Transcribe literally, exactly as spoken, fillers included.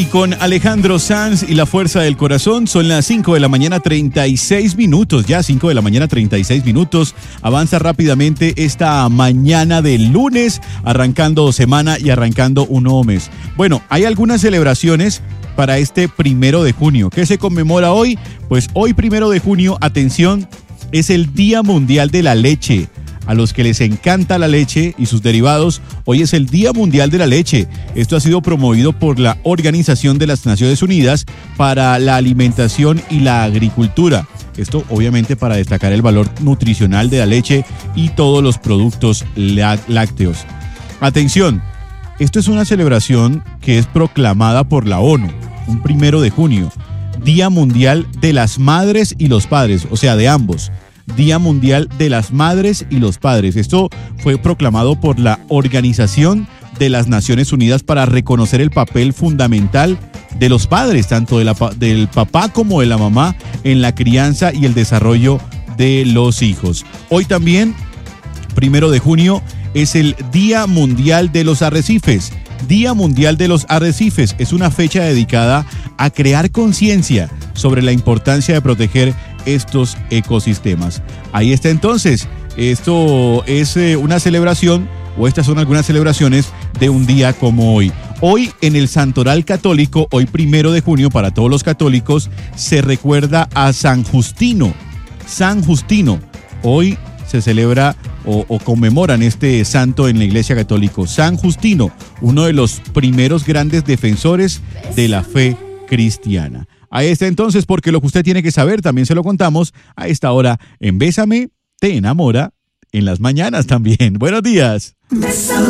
Y con Alejandro Sanz y la fuerza del corazón, son las cinco de la mañana treinta y seis minutos, ya cinco de la mañana treinta y seis minutos. Avanza rápidamente esta mañana del lunes, arrancando semana y arrancando un nuevo mes. Bueno, hay algunas celebraciones para este primero de junio. ¿Qué se conmemora hoy? Pues hoy primero de junio, atención, es el Día Mundial de la Leche. A los que les encanta la leche y sus derivados, hoy es el Día Mundial de la Leche. Esto ha sido promovido por la Organización de las Naciones Unidas para la Alimentación y la Agricultura. Esto obviamente para destacar el valor nutricional de la leche y todos los productos lácteos. Atención, esto es una celebración que es proclamada por la ONU, un primero de junio, Día Mundial de las Madres y los Padres, o sea, de ambos. Día Mundial de las Madres y los Padres. Esto fue proclamado por la Organización de las Naciones Unidas para reconocer el papel fundamental de los padres, tanto de la, del papá como de la mamá, en la crianza y el desarrollo de los hijos. Hoy también, primero de junio, es el Día Mundial de los Arrecifes. Día Mundial de los Arrecifes es una fecha dedicada a crear conciencia sobre la importancia de proteger estos ecosistemas. Ahí está entonces, esto es eh, una celebración, o estas son algunas celebraciones de un día como hoy. Hoy en el Santoral Católico, hoy primero de junio para todos los católicos, se recuerda a San Justino. San Justino, hoy se celebra o, o conmemoran este santo en la Iglesia Católica. San Justino, uno de los primeros grandes defensores de la fe cristiana. Ahí está entonces, porque lo que usted tiene que saber, también se lo contamos a esta hora en Bésame, te enamora, en las mañanas también. Buenos días. Bésame.